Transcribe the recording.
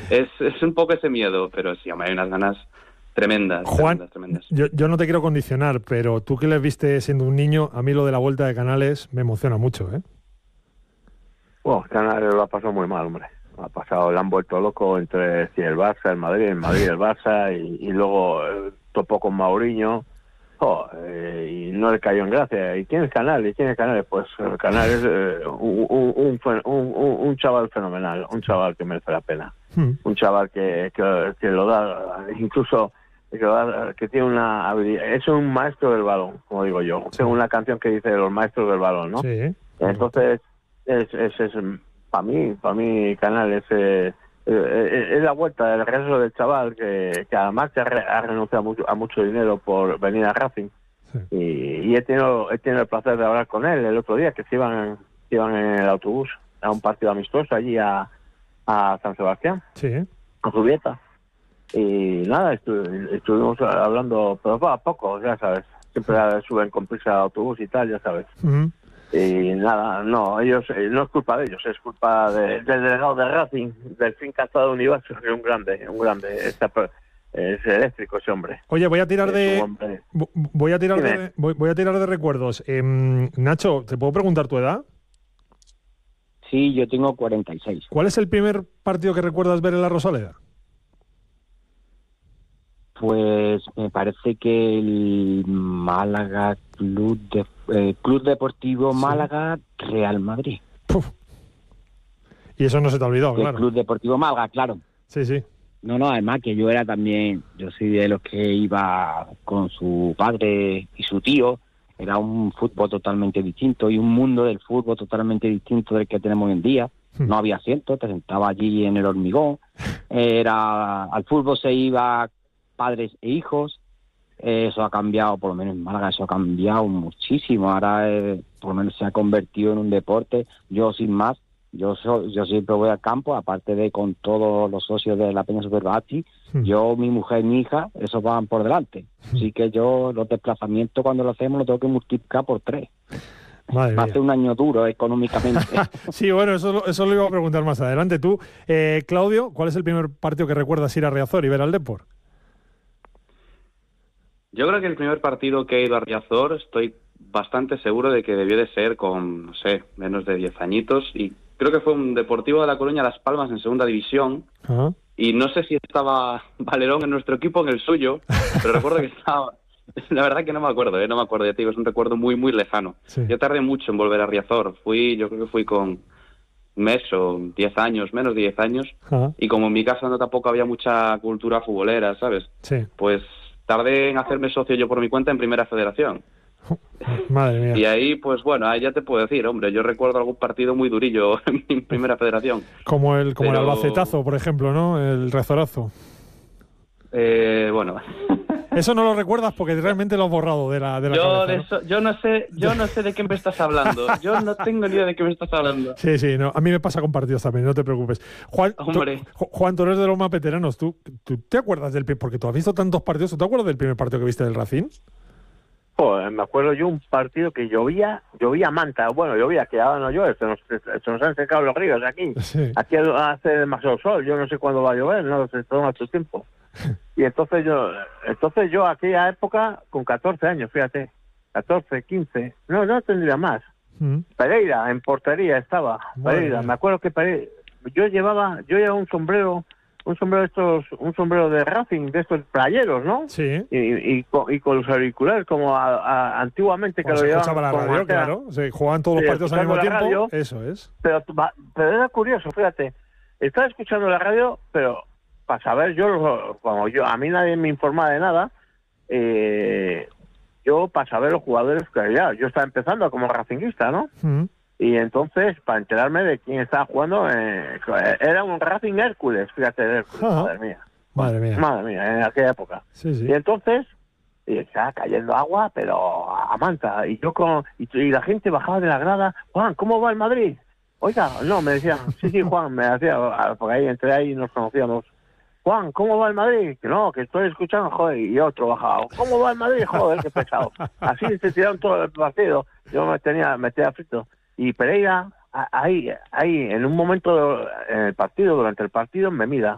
Es un poco ese miedo, pero sí, hombre, hay unas ganas tremendas. Juan, tremendas. Yo no te quiero condicionar, pero tú que les viste siendo un niño, a mí lo de la vuelta de Canales me emociona mucho, ¿eh? Bueno, Canales lo ha pasado muy mal, hombre. Le han vuelto loco entre el Barça, el Madrid el Barça, y luego topó con Mourinho. Y no le cayó en gracia. ¿Y quién es Canales? Pues Canales es un chaval fenomenal, un chaval que merece la pena. Un chaval que lo da, incluso que tiene una habilidad, es un maestro del balón, como digo yo. Sí. Tengo una canción que dice los maestros del balón, ¿no? Sí. Entonces, es para mí Canales es la vuelta del regreso del chaval que además ha renunciado a mucho dinero por venir a Racing. Sí. Y he tenido el placer de hablar con él el otro día, que se iban en el autobús a un partido amistoso allí a San Sebastián, Sí. a Zubieta. Y nada, estuvimos hablando, pero a poco, ya sabes. Siempre suben con prisa al autobús y tal, ya sabes. Uh-huh. Y nada, no, ellos no es culpa de ellos, es culpa del delegado de Racing, del fin cantado de Universo, que es un grande, es eléctrico ese hombre. Oye, voy a tirar de recuerdos. Nacho, ¿te puedo preguntar tu edad? Sí, yo tengo 46. ¿Cuál es el primer partido que recuerdas ver en la Rosaleda? Pues me parece que el Málaga Club Deportivo Málaga Real Madrid. Puf. Y eso no se te ha olvidado, El claro. Club Deportivo Málaga, claro. Sí, sí. No, además que yo soy de los que iba con su padre y su tío. Era un fútbol totalmente distinto y un mundo del fútbol totalmente distinto del que tenemos hoy en día. No había asientos, te sentabas allí en el hormigón. Al fútbol se iba padres e hijos. Eso ha cambiado, por lo menos en Málaga, eso ha cambiado muchísimo. Ahora, por lo menos, se ha convertido en un deporte. Yo, sin más, yo siempre voy al campo, aparte de con todos los socios de la Peña Superbasti. Yo, mi mujer y mi hija, esos van por delante. Así que yo, los desplazamientos, cuando lo hacemos, lo tengo que multiplicar por 3. Madre Va a mía. ser un año duro económicamente. Sí, bueno, eso lo iba a preguntar más adelante. Tú, Claudio, ¿cuál es el primer partido que recuerdas ir a Riazor y ver al Depor? Yo creo que el primer partido que he ido a Riazor, estoy bastante seguro de que debió de ser con, no sé, menos de 10 añitos, y creo que fue un Deportivo de La Coruña Las Palmas en segunda división. Ajá. Y no sé si estaba Valerón en nuestro equipo o en el suyo, pero recuerdo que estaba... La verdad que no me acuerdo, ya te digo, es un recuerdo muy, muy lejano. Sí. Yo tardé mucho en volver a Riazor, yo creo que fui con un mes o 10 años, menos de 10 años, Ajá. y como en mi casa no tampoco había mucha cultura futbolera, ¿sabes? Sí. Pues tardé en hacerme socio yo por mi cuenta en Primera Federación. Madre mía. Y ahí, pues bueno, ahí ya te puedo decir, hombre, yo recuerdo algún partido muy durillo en Primera Federación. Como el Albacetazo, por ejemplo, ¿no? El Rezorazo. Bueno... Eso no lo recuerdas porque realmente lo has borrado de la cabeza, ¿no? Yo no sé de qué me estás hablando. Yo no tengo ni idea de qué me estás hablando. Sí, no, a mí me pasa con partidos también, no te preocupes. Juan, Hombre. Juan, tú eres de los más veteranos. ¿Tú te acuerdas porque tú has visto tantos partidos? ¿Tú te acuerdas del primer partido que viste del Racing? Pues me acuerdo yo un partido que llovía manta. Bueno, llovía, que ahora no llueve, se nos han secado los ríos aquí. Sí. Aquí hace demasiado sol, yo no sé cuándo va a llover, no se toma su tiempo. Y entonces yo aquella época, con 14 años, fíjate, 14, 15, no tendría más. Pereira, en portería estaba, Pereira. Me acuerdo que Pereira, yo llevaba un sombrero de Racing, de estos playeros, ¿no? Sí. Y con los auriculares, como antiguamente, que lo llevaban. Escuchaba la radio, claro. Se jugaban todos los partidos al mismo tiempo. Radio, eso es. Pero era curioso, fíjate. Estaba escuchando la radio, pero para saber a mí nadie me informaba de nada, yo para saber los jugadores que yo estaba empezando como racinguista, ¿no? Y entonces, para enterarme de quién estaba jugando, era un Racing Hércules, fíjate, Hércules, madre mía, en aquella época. Sí. Y entonces, estaba cayendo agua, pero a manta, y la gente bajaba de la grada. Juan, ¿cómo va el Madrid? Oiga, no, me decían, sí, Juan, me decía, porque ahí nos conocíamos. Juan, ¿cómo va el Madrid? Que no, que estoy escuchando, joder, y otro bajado. ¿Cómo va el Madrid? Joder, qué pesado. Así se tiraron todo el partido. Yo me tenía frito. Y Pereira, ahí, en un momento en el partido, durante el partido, me mira